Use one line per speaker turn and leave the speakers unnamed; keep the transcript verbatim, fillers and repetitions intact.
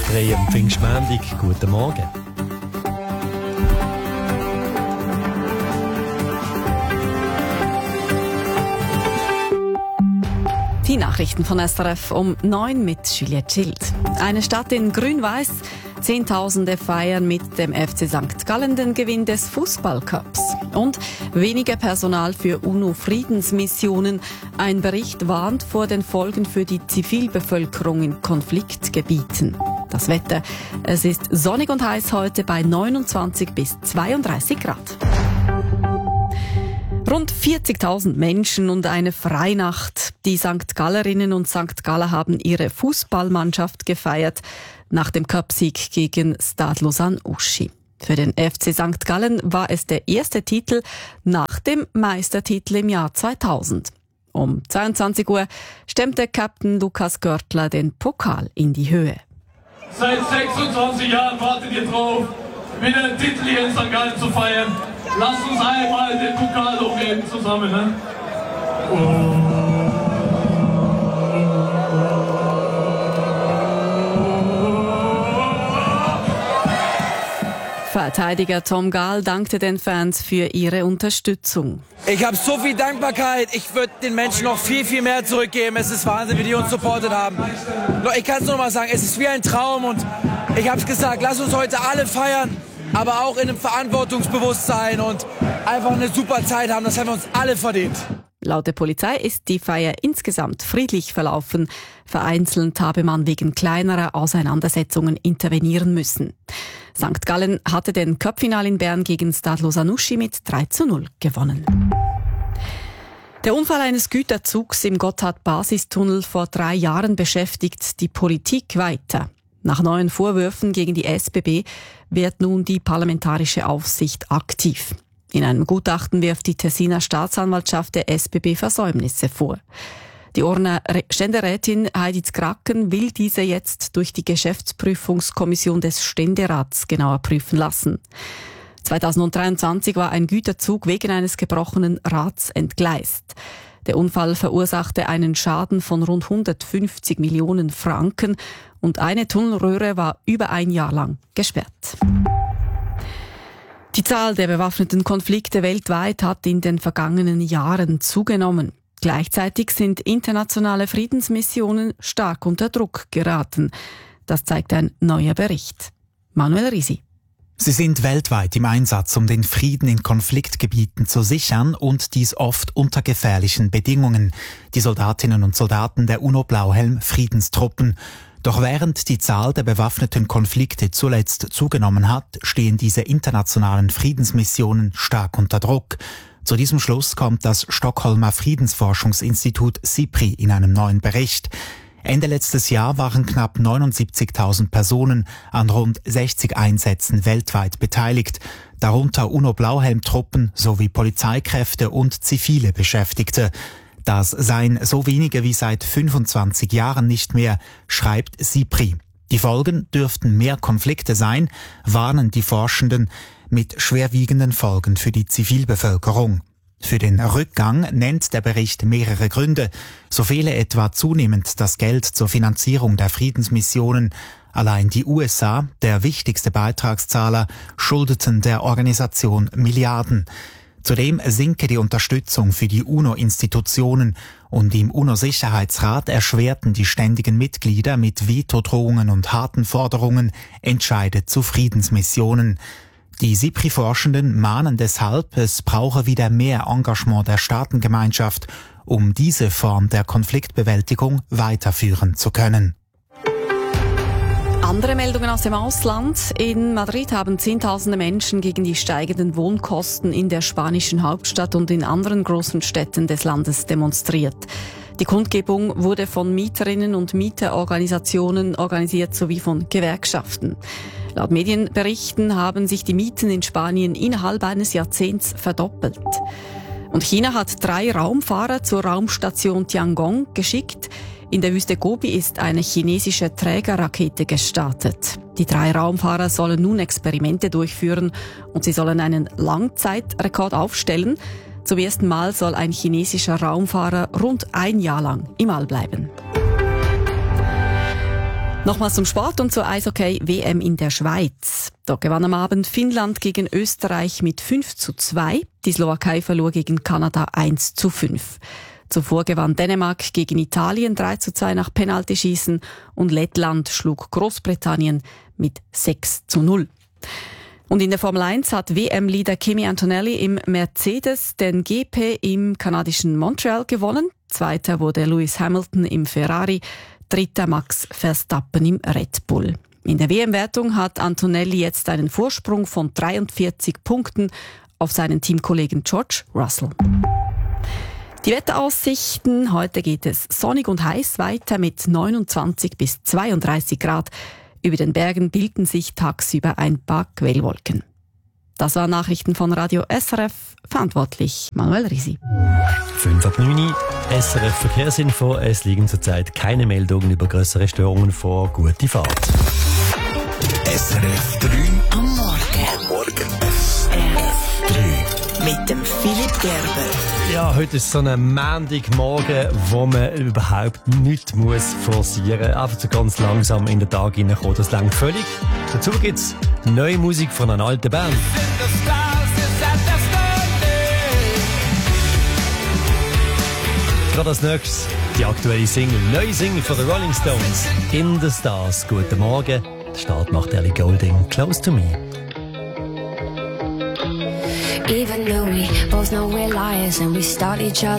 Frei am Pfingstmontag. Guten Morgen.
Die Nachrichten von S R F um neun mit Juliette Schild. Eine Stadt in Grün-Weiß. Zehntausende feiern mit dem F C Sankt Gallen den Gewinn des Fußballcups. Und weniger Personal für UNO-Friedensmissionen. Ein Bericht warnt vor den Folgen für die Zivilbevölkerung in Konfliktgebieten. Das Wetter. Es ist sonnig und heiß heute bei neunundzwanzig bis zweiunddreißig Grad. Rund vierzigtausend Menschen und eine Freinacht. Die Sankt Gallerinnen und Sankt Galler haben ihre Fußballmannschaft gefeiert nach dem Cupsieg gegen Stade Lausanne-Uschi. Für den F C Sankt Gallen war es der erste Titel nach dem Meistertitel im Jahr zweitausend. Um zweiundzwanzig Uhr stemmte Captain Lukas Görtler den Pokal in die Höhe.
Seit sechsundzwanzig Jahren wartet ihr drauf, wieder den Titel hier in Sankt Gallen zu feiern. Lasst uns einmal den Pokal hochheben zusammen, ne? Oh.
Verteidiger Tom Gahl dankte den Fans für ihre Unterstützung.
Ich habe so viel Dankbarkeit. Ich würde den Menschen noch viel, viel mehr zurückgeben. Es ist Wahnsinn, wie die uns supportet haben. Ich kann es nur mal sagen, es ist wie ein Traum und ich habe es gesagt, lass uns heute alle feiern, aber auch in einem Verantwortungsbewusstsein und einfach eine super Zeit haben. Das haben wir uns alle verdient.
Laut der Polizei ist die Feier insgesamt friedlich verlaufen. Vereinzelt habe man wegen kleinerer Auseinandersetzungen intervenieren müssen. Sankt Gallen hatte den Cupfinal in Bern gegen Stade Lausanne-Uschi mit drei zu null gewonnen. Der Unfall eines Güterzugs im Gotthard-Basistunnel vor drei Jahren beschäftigt die Politik weiter. Nach neuen Vorwürfen gegen die S B B wird nun die parlamentarische Aufsicht aktiv. In einem Gutachten wirft die Tessiner Staatsanwaltschaft der S B B Versäumnisse vor. Die Urner Ständerätin Heidi Zkraken will diese jetzt durch die Geschäftsprüfungskommission des Ständerats genauer prüfen lassen. zweitausenddreiundzwanzig war ein Güterzug wegen eines gebrochenen Rads entgleist. Der Unfall verursachte einen Schaden von rund hundertfünfzig Millionen Franken und eine Tunnelröhre war über ein Jahr lang gesperrt. Die Zahl der bewaffneten Konflikte weltweit hat in den vergangenen Jahren zugenommen. Gleichzeitig sind internationale Friedensmissionen stark unter Druck geraten. Das zeigt ein neuer Bericht. Manuel Risi.
Sie sind weltweit im Einsatz, um den Frieden in Konfliktgebieten zu sichern und dies oft unter gefährlichen Bedingungen. Die Soldatinnen und Soldaten der UNO-Blauhelm-Friedenstruppen. Doch während die Zahl der bewaffneten Konflikte zuletzt zugenommen hat, stehen diese internationalen Friedensmissionen stark unter Druck. Zu diesem Schluss kommt das Stockholmer Friedensforschungsinstitut SIPRI in einem neuen Bericht. Ende letztes Jahr waren knapp neunundsiebzigtausend Personen an rund sechzig Einsätzen weltweit beteiligt, darunter UNO-Blauhelm-Truppen sowie Polizeikräfte und zivile Beschäftigte. Das seien so wenige wie seit fünfundzwanzig Jahren nicht mehr, schreibt SIPRI. Die Folgen dürften mehr Konflikte sein, warnen die Forschenden, mit schwerwiegenden Folgen für die Zivilbevölkerung. Für den Rückgang nennt der Bericht mehrere Gründe. So fehle etwa zunehmend das Geld zur Finanzierung der Friedensmissionen. Allein die U S A, der wichtigste Beitragszahler, schuldeten der Organisation Milliarden. Zudem sinke die Unterstützung für die UNO-Institutionen und im UNO-Sicherheitsrat erschwerten die ständigen Mitglieder mit Vetodrohungen und harten Forderungen Entscheide zu Friedensmissionen. Die SIPRI-Forschenden mahnen deshalb, es brauche wieder mehr Engagement der Staatengemeinschaft, um diese Form der Konfliktbewältigung weiterführen zu können.
Andere Meldungen aus dem Ausland. In Madrid haben Zehntausende Menschen gegen die steigenden Wohnkosten in der spanischen Hauptstadt und in anderen großen Städten des Landes demonstriert. Die Kundgebung wurde von Mieterinnen und Mieterorganisationen organisiert sowie von Gewerkschaften. Laut Medienberichten haben sich die Mieten in Spanien innerhalb eines Jahrzehnts verdoppelt. Und China hat drei Raumfahrer zur Raumstation Tiangong geschickt. In der Wüste Gobi ist eine chinesische Trägerrakete gestartet. Die drei Raumfahrer sollen nun Experimente durchführen und sie sollen einen Langzeitrekord aufstellen. Zum ersten Mal soll ein chinesischer Raumfahrer rund ein Jahr lang im All bleiben. Nochmals zum Sport und zur Eishockey-W M in der Schweiz. Da gewann am Abend Finnland gegen Österreich mit fünf zu zwei. Die Slowakei verlor gegen Kanada eins zu fünf. Zuvor gewann Dänemark gegen Italien drei zu zwei nach Penaltyschießen und Lettland schlug Großbritannien mit sechs zu null. Und in der Formel eins hat W M-Leader Kimi Antonelli im Mercedes den G P im kanadischen Montreal gewonnen. Zweiter wurde Lewis Hamilton im Ferrari. Dritter Max Verstappen im Red Bull. In der W M-Wertung hat Antonelli jetzt einen Vorsprung von dreiundvierzig Punkten auf seinen Teamkollegen George Russell. Die Wetteraussichten: Heute geht es sonnig und heiß weiter mit neunundzwanzig bis zweiunddreißig Grad. Über den Bergen bilden sich tagsüber ein paar Quellwolken. Das waren Nachrichten von Radio S R F. Verantwortlich Manuel Risi.
fünf ab neun, S R F Verkehrsinfo. Es liegen zurzeit keine Meldungen über grössere Störungen vor. Gute Fahrt.
S R F drei am Morgen. Am Morgen. S R F drei. Mit dem Philipp Gerber.
Ja, heute ist so ein Montagmorgen, wo man überhaupt nichts muss forcieren muss. Einfach so ganz langsam in den Tag hineinkommen. Das reicht völlig. Dazu gibt es neue Musik von einer alten Band. Gerade als nächstes die aktuelle Single, neue Single von den Rolling Stones, In the Stars. Guten Morgen, der Start macht Ellie Goulding, Close to Me.
Even though we both know we're liars and we start each other